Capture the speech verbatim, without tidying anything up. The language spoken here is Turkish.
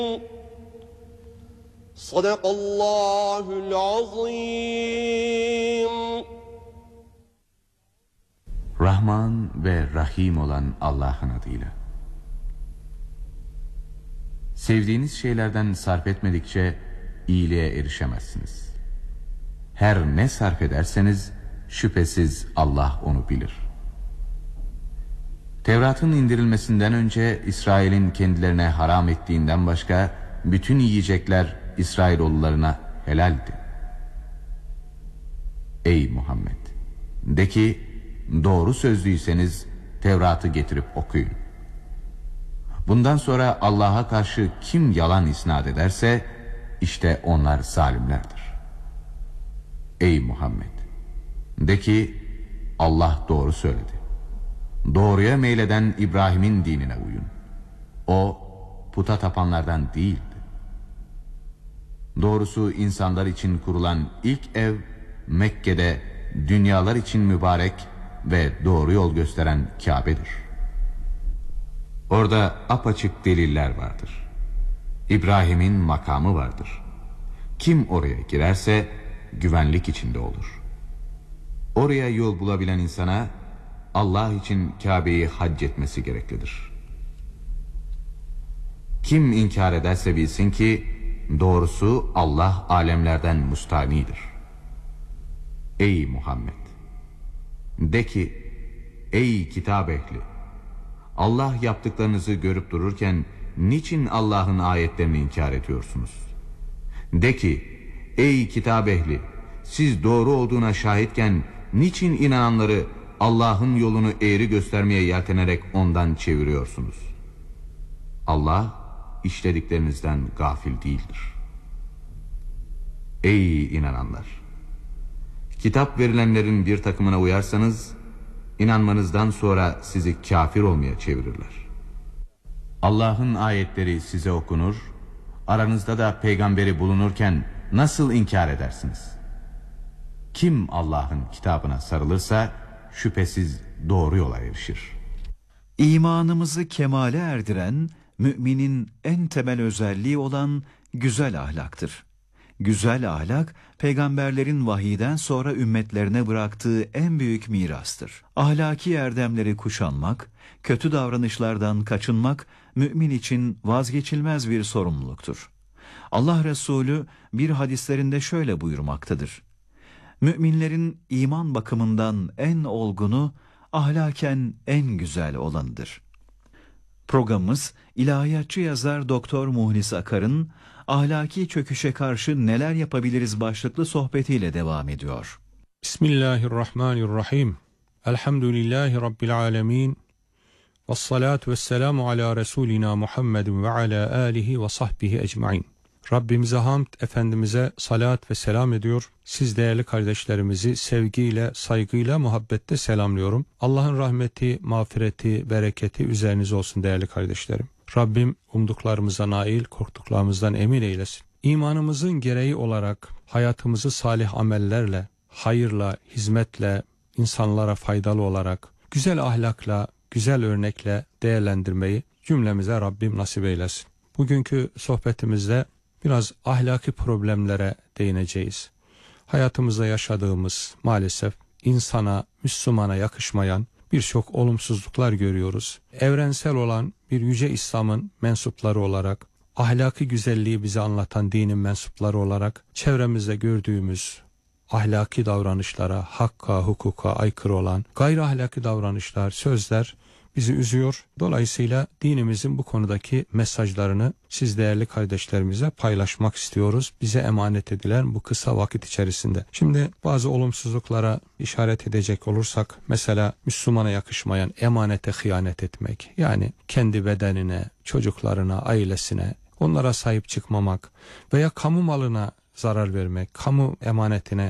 Sadakallahul azim. Rahman ve Rahim olan Allah'ın adıyla. Sevdiğiniz şeylerden sarf etmedikçe iyiliğe erişemezsiniz. Her ne sarf ederseniz şüphesiz Allah onu bilir. Tevrat'ın indirilmesinden önce İsrail'in kendilerine haram ettiğinden başka bütün yiyecekler İsrailoğullarına helaldi. Ey Muhammed! De ki, doğru sözlüyseniz Tevrat'ı getirip okuyun. Bundan sonra Allah'a karşı kim yalan isnat ederse işte onlar zalimlerdir. Ey Muhammed! De ki, Allah doğru söyledi. Doğruya meyleden İbrahim'in dinine uyun. O puta tapanlardan değildi. Doğrusu insanlar için kurulan ilk ev Mekke'de dünyalar için mübarek ve doğru yol gösteren Kabe'dir. Orada apaçık deliller vardır. İbrahim'in makamı vardır. Kim oraya girerse güvenlik içinde olur. Oraya yol bulabilen insana Allah için Kabe'yi hac etmesi gereklidir. Kim inkar ederse bilsin ki doğrusu Allah alemlerden müstanidir. Ey Muhammed! De ki, ey kitap ehli! Allah yaptıklarınızı görüp dururken niçin Allah'ın ayetlerini inkar ediyorsunuz? De ki, ey kitap ehli! Siz doğru olduğuna şahitken niçin inananları Allah'ın yolunu eğri göstermeye yeltenerek ondan çeviriyorsunuz? Allah işlediklerinizden gafil değildir. Ey inananlar! Kitap verilenlerin bir takımına uyarsanız inanmanızdan sonra sizi kafir olmaya çevirirler. Allah'ın ayetleri size okunur, aranızda da peygamberi bulunurken nasıl inkar edersiniz? Kim Allah'ın kitabına sarılırsa şüphesiz doğru yola erişir. İmanımızı kemale erdiren, müminin en temel özelliği olan güzel ahlaktır. Güzel ahlak, peygamberlerin vahiyden sonra ümmetlerine bıraktığı en büyük mirastır. Ahlaki erdemleri kuşanmak, kötü davranışlardan kaçınmak, mümin için vazgeçilmez bir sorumluluktur. Allah Resulü bir hadislerinde şöyle buyurmaktadır: müminlerin iman bakımından en olgunu, ahlaken en güzel olanıdır. Programımız, ilahiyatçı yazar Doktor Muhlis Akar'ın ahlaki çöküşe karşı neler yapabiliriz başlıklı sohbetiyle devam ediyor. Bismillahirrahmanirrahim. Elhamdülillahi Rabbil alemin. Vessalatu vesselamu ala Resulina Muhammedin ve ala alihi ve sahbihi ecmain. Rabbimize hamd, Efendimiz'e salat ve selam ediyor. Siz değerli kardeşlerimizi sevgiyle, saygıyla, muhabbette selamlıyorum. Allah'ın rahmeti, mağfireti, bereketi üzerinize olsun değerli kardeşlerim. Rabbim umduklarımıza nail, korktuklarımızdan emin eylesin. İmanımızın gereği olarak hayatımızı salih amellerle, hayırla, hizmetle, insanlara faydalı olarak, güzel ahlakla, güzel örnekle değerlendirmeyi cümlemize Rabbim nasip eylesin. Bugünkü sohbetimizde biraz ahlaki problemlere değineceğiz. Hayatımızda yaşadığımız maalesef insana, Müslümana yakışmayan birçok olumsuzluklar görüyoruz. Evrensel olan bir yüce İslam'ın mensupları olarak, ahlaki güzelliği bize anlatan dinin mensupları olarak çevremizde gördüğümüz ahlaki davranışlara, hakka, hukuka aykırı olan gayri ahlaki davranışlar, sözler bizi üzüyor. Dolayısıyla dinimizin bu konudaki mesajlarını siz değerli kardeşlerimize paylaşmak istiyoruz. Bize emanet edilen bu kısa vakit içerisinde. Şimdi bazı olumsuzluklara işaret edecek olursak, mesela Müslümana yakışmayan emanete hıyanet etmek, yani kendi bedenine, çocuklarına, ailesine, onlara sahip çıkmamak veya kamu malına zarar vermek, kamu emanetine